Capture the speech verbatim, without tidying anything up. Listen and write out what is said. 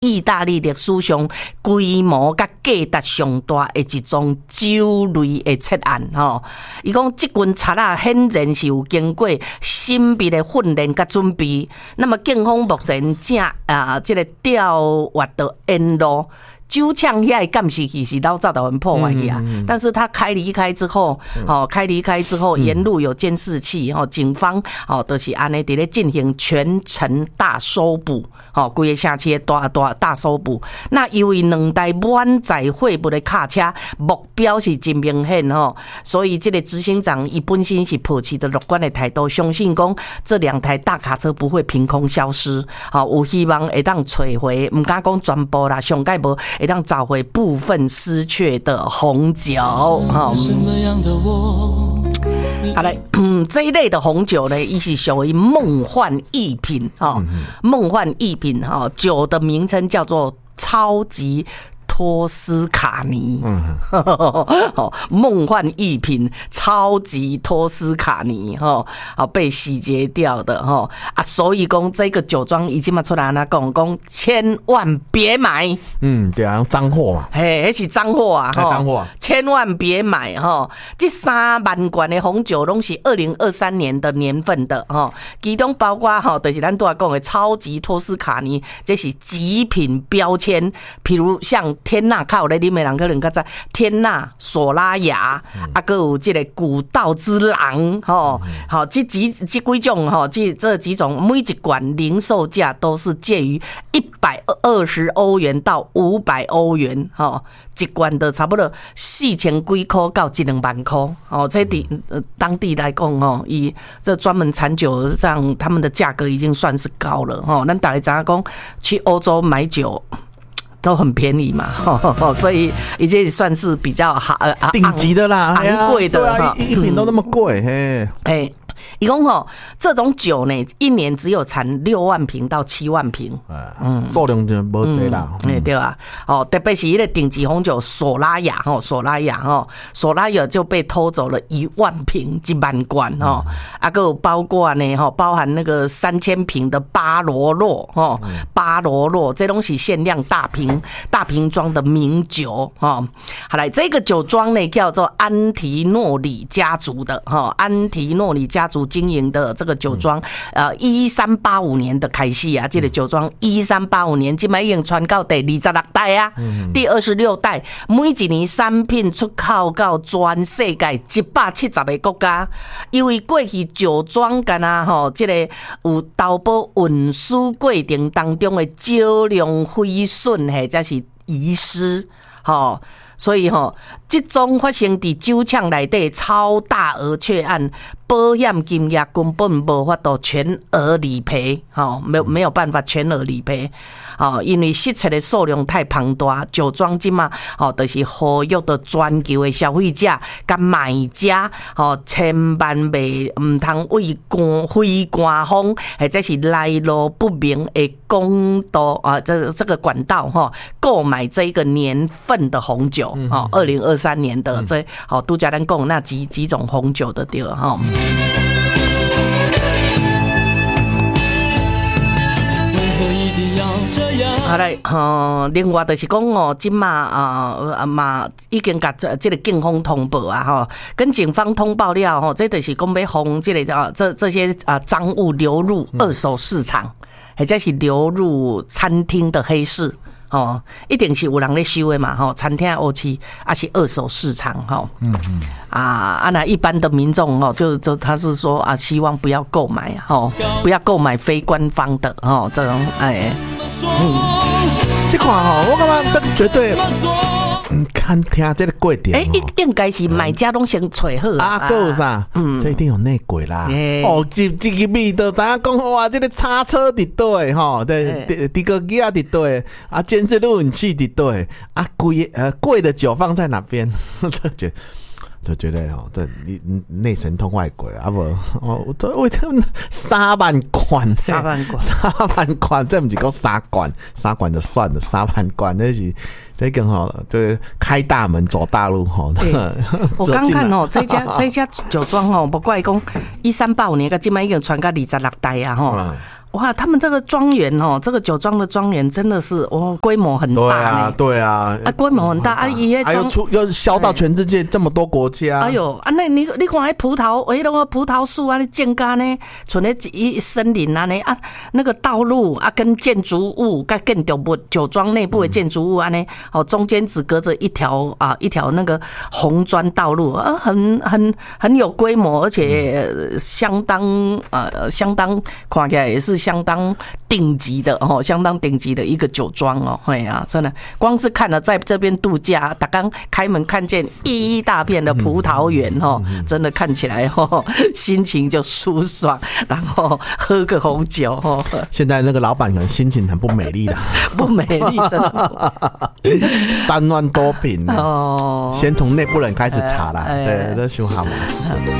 意大利历史上规模甲价值上大的一宗酒类的窃案吼。伊讲这群贼仔显然是有经过精密的训练甲准备。那么警方目前正啊，这个调阅的沿路。酒枪遐监视器是老早就很破坏去啊，嗯嗯嗯但是他开离开之后，哦，开离开之后，沿路有监视器，哦，警方哦都是安尼伫咧进行全程大搜捕，哦，规个城市大大大搜捕。那因为两台满载货物的卡车，目标是真明显吼，所以这个执行长伊本身是抱持着乐观的态度，相信讲这两台大卡车不会凭空消失，好，有希望会当找回，唔敢讲全部啦，上盖无。会让找回部分失去的红酒。好，好嘞，嗯，这一类的红酒呢，亦是属于梦幻逸品哈，梦幻逸品哈，酒的名称叫做超级托斯卡尼，嗯，梦幻逸品超级托斯卡尼哈，好被洗劫掉的哈啊，所以讲这个酒庄已经嘛出来那讲讲，千万别买， 嗯，对啊，脏货嘛， 嘿，那是脏货啊， 脏货， 千万别买哈，这三万罐的红酒拢是二零二三年的年份的哈，其中包括哈，就是咱拄仔讲的超级托斯卡尼，这是极品标签，譬如像。天纳靠咧，你们两个人较知天纳、索拉雅，啊，还有这个古道之狼，吼，好，这几这几种吼，这这几种每一罐零售价都是介于一百二十欧元到五百欧元，吼，一罐的差不多四千几块到一两万块，哦，这地当地来讲吼，以这专门产酒上他们的价格已经算是高了，吼，咱大家知影讲去欧洲买酒。都很便宜嘛，所以已经算是比较好呃顶级的啦， 昂贵的， 对啊，一瓶都那么贵，嘿， 哎。伊讲吼，这种酒呢，一年只有产六万瓶到七万瓶， 嗯，数量就无济啦， 哎、嗯，对啊，哦，特别是一个顶级红酒索拉雅吼，索拉雅吼，索拉雅就被偷走了一万瓶，一万罐吼，啊，还有包括呢吼，包含那个三千瓶的巴罗洛吼，巴罗洛这东西限量大瓶大瓶装的名酒吼，好来，这个酒庄呢叫做安提诺里家族的哈，安提诺里家族经营的这个酒庄，呃，一三八五年的开始啊，这个酒庄一三八五年，今摆已经传到第二十六代啊，第二十六代，每一年产品出口到全世界一百七十个国家，因为过去酒庄干啊吼，这个有投保运输过程当中的酒量毁损或者是遗失，吼。所以吼，这种发生伫酒厂内底超大额确案，保险金额根本无法度全额理赔，吼，没有没有办法全额理赔，哦，因为失窃的数量太庞大，酒庄即嘛，哦，就是呼吁的全球的消费者甲买家，哦，千万袂唔通为官非官方或者是来路不明的公道啊，这这个管道哈，购买这一个年份的红酒。哦，二零二三年的这好杜家咱讲那几几种红酒的对哈。好嘞，哦，另外就是讲哦，今嘛啊嘛已经甲这个警方通报啊，哈，跟警方通报了吼，这就是讲要防这个啊这这些啊赃物流入二手市场，或者是流入餐厅的黑市。哦，一定是有人在收的嘛，吼，餐厅黑市还是二手市场，吼，嗯嗯，啊啊，那一般的民众哦，就就他是说啊，希望不要购买，吼，不要购买非官方的，吼，这种哎， 嗯，这款吼，我感觉这个绝对。嗯，看听这个过程， 哎、欸，应应该是买家拢先找好啊，还有啥？嗯，这一定有内鬼啦。欸、哦，一一入去就知影讲哇，这个叉车伫倒吼，对，滴个机啊伫倒啊，监视录影器伫倒啊，贵呃贵的酒放在哪边？这就就觉得哦，这你内神通外鬼啊不？哦，这为他们三万罐， 三万罐， 三万罐，这不是讲三罐，三罐就算了，三万罐那是。这个哈，就是开大门走大路哈。 我刚看哦，这家这家酒庄哦，不怪讲一三八五年，个今麦已经传到二十六代啊哈。 哇，他们这个庄园哦，这个酒庄的庄园真的是哦，规模很大。 对啊，对啊， 啊，规模很大啊，伊迄还有出又销到全世界这么多国家。 哎呦，啊，那你你看那葡萄，哎，那个葡萄树啊，那建干呢，存在一森林啊，呢啊，那个道路啊，跟建筑物，跟建筑物酒庄内部的建筑物啊，呢，哦，中间只隔着一条啊，一条那个红砖道路啊，很很很有规模，而且相当呃相当看起来也是相当顶级的哦，相当顶级的一个酒庄哦，哎呀，真的，光是看了在这边度假，打刚开门看见一大片的葡萄园哦，真的看起来哦，心情就舒爽，然后喝个红酒哦。 现在那个老板可能心情很不美丽了， 不美丽，真的。 三万多坪哦，先从内部人开始查啦，对，这修好嘛。